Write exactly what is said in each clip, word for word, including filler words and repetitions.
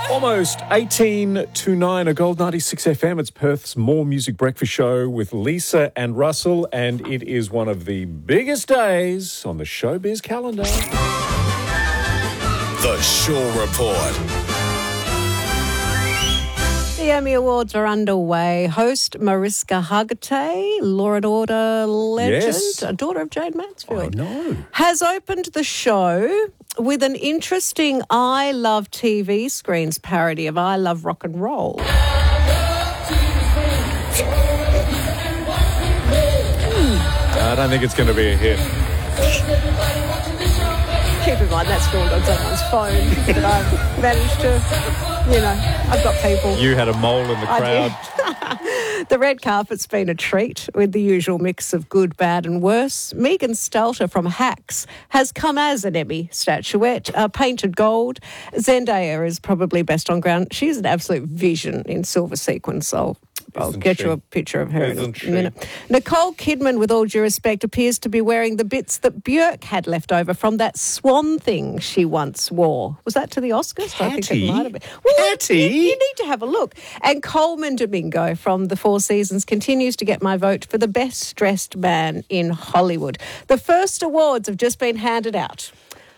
Almost eighteen to nine, a Gold ninety-six F M. It's Perth's More Music Breakfast Show with Lisa and Russell, and it is one of the biggest days on the showbiz calendar. The Shaw Report. The Emmy Awards are underway. Host Mariska Hargitay, Law and Order legend, Yes. a daughter of Jane Mansfield, I know. has opened the show with an interesting I Love T V Screens parody of I Love Rock and Roll. I don't think it's going to be a hit. Keep in mind, that's filmed on someone's phone that I've managed to, you know, I've got people. You had a mole in the crowd. The red carpet's been a treat with the usual mix of good, bad and worse. Megan Stelter from Hacks has come as an Emmy statuette, uh, painted gold. Zendaya is probably best on ground. She's an absolute vision in silver sequins. I'll, I'll Isn't get she? you a picture of her Isn't in she? a minute. Nicole Kidman, with all due respect, appears to be wearing the bits that Björk had left over from that swan thing she once wore. Was that to the Oscars? I think Catty? it might have been. Well, Catty? You, you need to have a look. And Coleman Domingo from The Four Seasons continues to get my vote for the best dressed man in Hollywood. The first awards have just been handed out.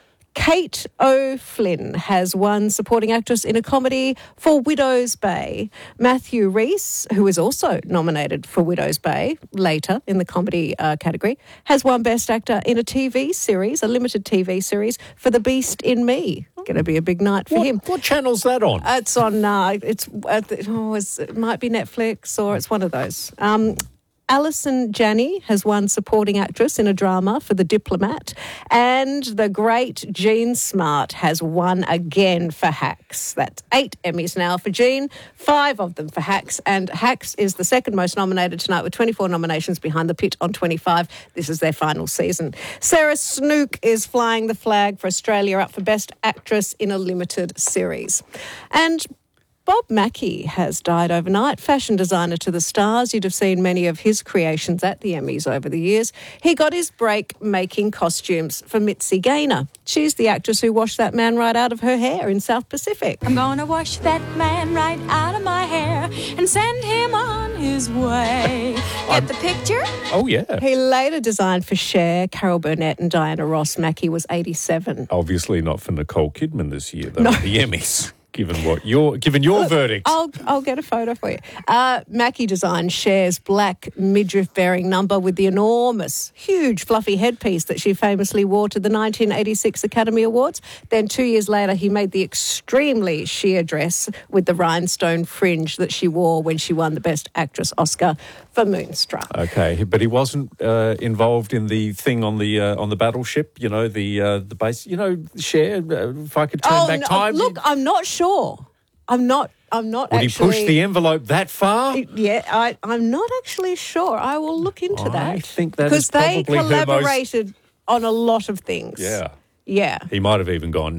Kate O'Flynn has won Supporting Actress in a Comedy for Widow's Bay. Matthew Rhys, who is also nominated for Widow's Bay later in the comedy uh, category, has won Best Actor in a T V series, a limited T V series, for The Beast in Me. Going to be a big night for What, him. what channel's that on? Uh, it's on, uh, it's, uh, oh, it's, it might be Netflix or it's one of those. Um, Alison Janney has won Supporting Actress in a Drama for The Diplomat, and the great Jean Smart has won again for Hacks. That's eight Emmys now for Jean, five of them for Hacks, and Hacks is the second most nominated tonight with twenty-four nominations behind The Pit on twenty-five. This is their final season. Sarah Snook is flying the flag for Australia up for Best Actress in a Limited Series. And Bob Mackie has died overnight, fashion designer to the stars. You'd have seen many of his creations at the Emmys over the years. He got his break making costumes for Mitzi Gaynor. She's the actress who washed that man right out of her hair in South Pacific. I'm gonna wash that man right out of my hair and send him on his way. Get the picture? Oh, yeah. He later designed for Cher, Carol Burnett and Diana Ross. Mackie was eighty-seven. Obviously not for Nicole Kidman this year, though, at the Emmys. Given what your given your verdict. I'll I'll get a photo for you. Uh, Mackie designed Cher's black midriff-bearing number with the enormous, huge, fluffy headpiece that she famously wore to the nineteen eighty-six Academy Awards. Then two years later, he made the extremely sheer dress with the rhinestone fringe that she wore when she won the Best Actress Oscar for Moonstruck. Okay, but he wasn't uh, involved in the thing on the uh, on the battleship. You know the uh, the base. You know, Cher. Uh, if I could turn Oh, back no, time, look, I'm not sure. I'm not. I'm not. would actually, he push the envelope that far? Yeah, I, I'm not actually sure. I will look into I that. think that because is they probably her most- collaborated on a lot of things. Yeah, Yeah. he might have even gone,